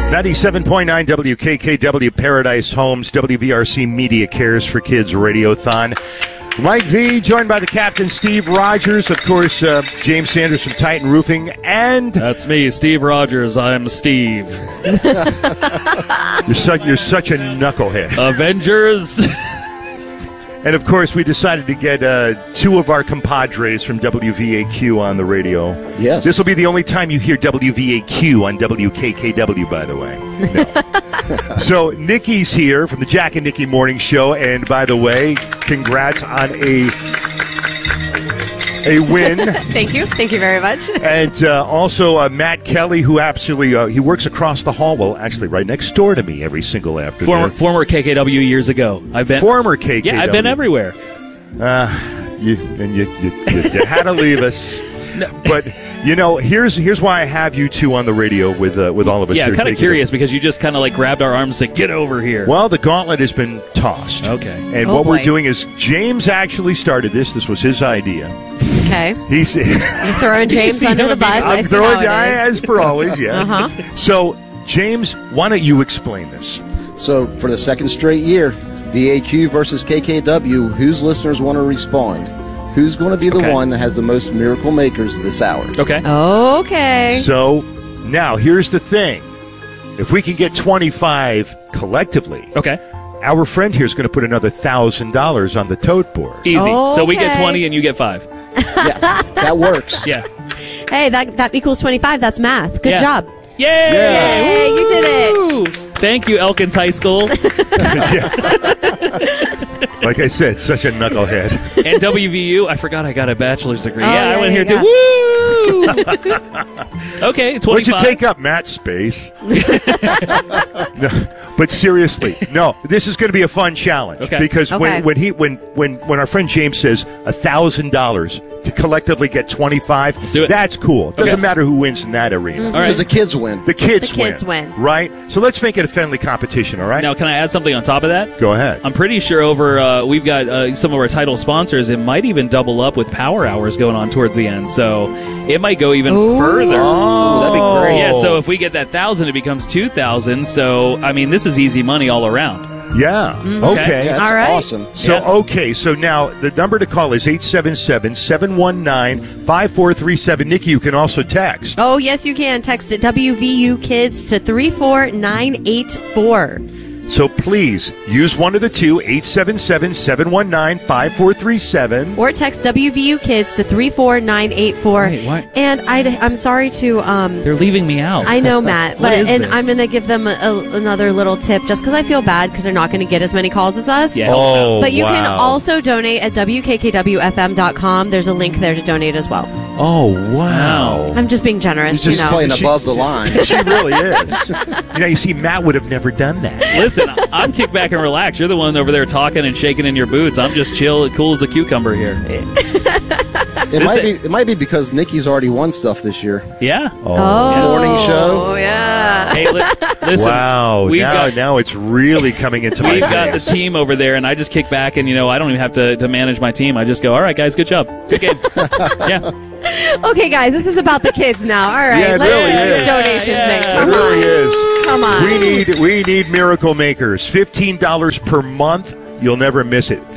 97.9 WKKW Paradise Homes, WVRC Media Cares for Kids Radiothon. Mike V, joined by the captain, Steve Rogers, of course, James Sanders from Titan Roofing, and... That's me, Steve Rogers. I'm Steve. You're such a knucklehead. Avengers. And, of course, we decided to get two of our compadres from WVAQ on the radio. Yes. This will be the only time you hear WVAQ on WKKW, by the way. No. So, Nikki's here from the Jack and Nikki Morning Show. And, by the way, congrats on a win. Thank you. Thank you very much. And also Matt Kelly, who absolutely, he works across the hall, well, actually right next door to me every single afternoon. Former KKW years ago. Former KKW. Yeah, I've been everywhere. You had to leave us. No. But, here's why I have you two on the radio with all of us. Yeah, here. kind of curious because you just kind of like grabbed our arms and said, get over here. Well, the gauntlet has been tossed. Okay. And what we're doing is James actually started this. This was his idea. Okay. You're throwing James under the bus. I'm throwing as per always, yeah. Uh-huh. So, James, why don't you explain this? So, for the second straight year, VAQ versus KKW, whose listeners want to respond? Who's going to be the one that has the most miracle makers this hour? Okay. Okay. So, now, here's the thing. If we can get 25 collectively, our friend here is going to put another $1,000 on the tote board. Easy. So we get 20 and you get 5. Yeah, that works. Yeah. Hey, that equals 25. That's math. Good job. Yay! Yay! You did it. Thank you, Elkins High School. Like I said, such a knucklehead. And WVU, I forgot I got a bachelor's degree. I went here too. Woo! Okay, 25. What'd you take up, Matt? Space. No, but seriously, no. This is going to be a fun challenge because when our friend James says $1,000 to collectively get 25, let's do it. That's cool. It doesn't matter who wins in that arena. Mm-hmm. Because the kids win. The kids win. Right? So let's make it a friendly competition, all right? Now, can I add something on top of that? Go ahead. I'm pretty sure we've got some of our title sponsors. It might even double up with power hours going on towards the end. So it might go even further. Oh, that'd be great. Yeah, so if we get that 1,000, it becomes 2,000. So, I mean, this is easy money all around. Yeah. Okay. Yeah, that's awesome. So, so now the number to call is 877-719-5437. Nikki, you can also text. Oh, yes, you can. Text it WVU Kids to 34984. So please use one of the two, 877-719-5437. Or text WVU Kids to 34984. Wait, what? And I'm sorry to... They're leaving me out. I know, Matt. What is this? I'm going to give them another little tip just because I feel bad because they're not going to get as many calls as us. Yeah. Oh, but you can also donate at WKKWFM.com. There's a link there to donate as well. Oh, wow. I'm just being generous, She's just playing above the line. She really is. You see, Matt would have never done that. Listen, I'm kick back and relax. You're the one over there talking and shaking in your boots. I'm just chill, cool as a cucumber here. It might be because Nikki's already won stuff this year. Yeah. Morning show. Oh, yeah. Hey, listen. Wow. Now it's really coming into my face. We've got the team over there, and I just kick back, and, I don't even have to manage my team. I just go, all right, guys, good job. Good game. Yeah. Okay, guys, this is about the kids now. All right. Yeah, it really is. Donations in. It really is. Come on. We need miracle makers. $15 per month. You'll never miss it.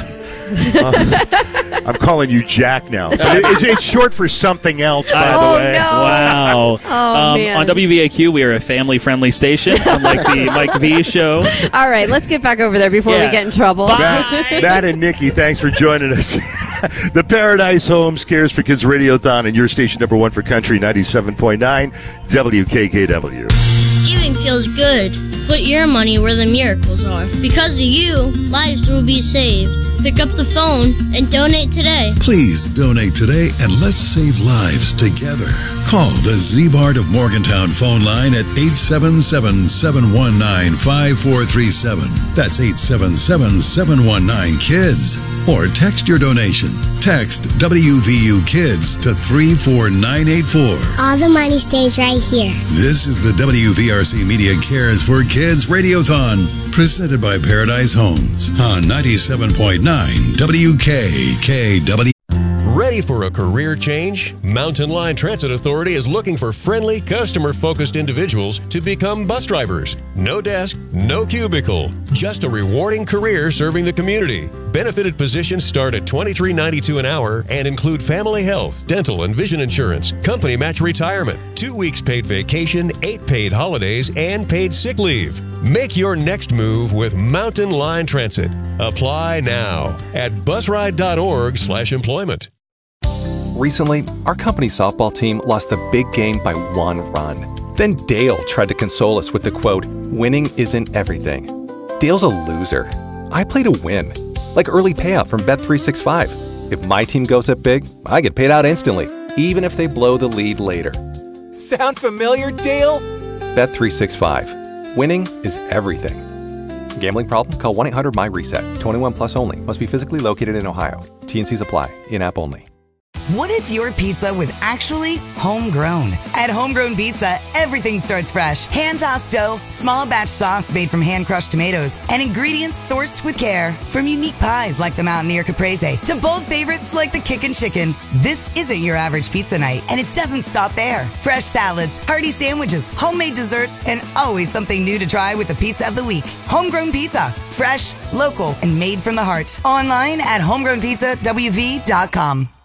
I'm calling you Jack now. It's short for something else, by the way. No. Wow. Man. On WVAQ, we are a family-friendly station, unlike the Mike V show. All right, let's get back over there before we get in trouble. Matt and Nikki, thanks for joining us. The Paradise Homes Cares for Kids Radiothon and your station number one for country, 97.9 WKKW. Giving feels good. Put your money where the miracles are. Because of you, lives will be saved. Pick up the phone and donate today. Please donate today and let's save lives together. Call the Z-Bart of Morgantown phone line at 877-719-5437. That's 877-719-KIDS. Or text your donation. Text WVU Kids to 34984. All the money stays right here. This is the WVRC Media Cares for Kids Radiothon, presented by Paradise Homes on 97.9 WKKW. Ready Ready for a career change? Mountain Line Transit Authority is looking for friendly, customer-focused individuals to become bus drivers. No desk, no cubicle, just a rewarding career serving the community. Benefited positions start at $23.92 an hour and include family health, dental, and vision insurance, company match retirement, 2 weeks paid vacation, 8 paid holidays, and paid sick leave. Make your next move with Mountain Line Transit. Apply now at busride.org/employment. Recently, our company softball team lost the big game by 1 run. Then Dale tried to console us with the quote, "Winning isn't everything." Dale's a loser. I play to win. Like early payout from Bet365. If my team goes up big, I get paid out instantly, even if they blow the lead later. Sound familiar, Dale? Bet365. Winning is everything. Gambling problem? Call 1-800-MY-RESET. 21 plus only. Must be physically located in Ohio. T&Cs apply. In-app only. What if your pizza was actually homegrown? At Homegrown Pizza, everything starts fresh. Hand-tossed dough, small batch sauce made from hand-crushed tomatoes, and ingredients sourced with care. From unique pies like the Mountaineer Caprese to bold favorites like the Kickin' Chicken. This isn't your average pizza night, and it doesn't stop there. Fresh salads, hearty sandwiches, homemade desserts, and always something new to try with the pizza of the week. Homegrown Pizza. Fresh, local, and made from the heart. Online at homegrownpizzawv.com.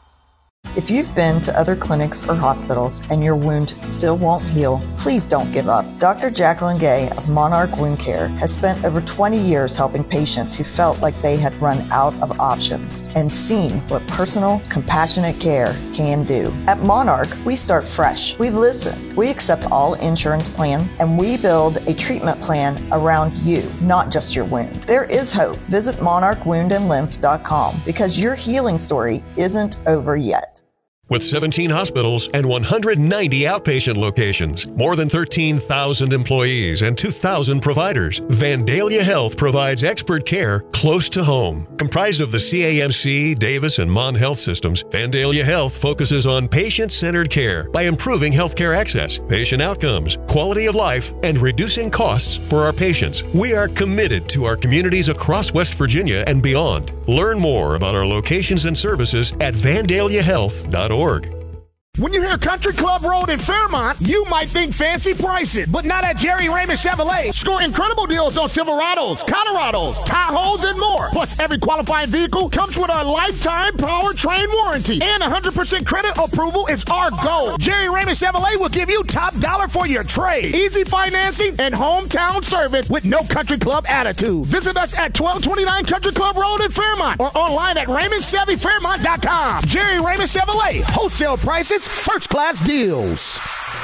If you've been to other clinics or hospitals and your wound still won't heal, please don't give up. Dr. Jacqueline Gay of Monarch Wound Care has spent over 20 years helping patients who felt like they had run out of options and seen what personal, compassionate care can do. At Monarch, we start fresh. We listen. We accept all insurance plans, and we build a treatment plan around you, not just your wound. There is hope. Visit monarchwoundandlymph.com because your healing story isn't over yet. With 17 hospitals and 190 outpatient locations, more than 13,000 employees and 2,000 providers, Vandalia Health provides expert care close to home. Comprised of the CAMC, Davis, and Mon Health systems, Vandalia Health focuses on patient-centered care by improving healthcare access, patient outcomes, quality of life, and reducing costs for our patients. We are committed to our communities across West Virginia and beyond. Learn more about our locations and services at vandaliahealth.org. When you hear Country Club Road in Fairmont, you might think fancy prices, but not at Jerry Raymond Chevrolet. Score incredible deals on Silverados, Colorados, Tahoes, and more. Plus, every qualifying vehicle comes with our lifetime powertrain warranty, and 100% credit approval is our goal. Jerry Raymond Chevrolet will give you top dollar for your trade, easy financing, and hometown service with no Country Club attitude. Visit us at 1229 Country Club Road in Fairmont or online at RaymondChevyFairmont.com. Jerry Raymond Chevrolet, wholesale prices, first-class deals.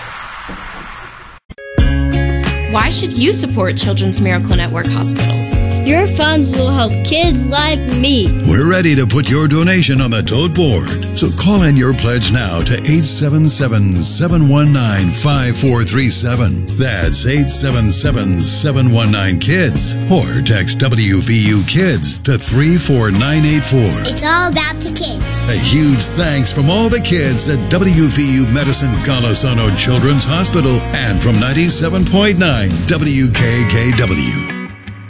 Why should you support Children's Miracle Network hospitals? Your funds will help kids like me. We're ready to put your donation on the tote board. So call in your pledge now to 877-719-5437. That's 877-719-KIDS. Or text WVU KIDS to 34984. It's all about the kids. A huge thanks from all the kids at WVU Medicine Golisano Children's Hospital and from 97.9 WKKW.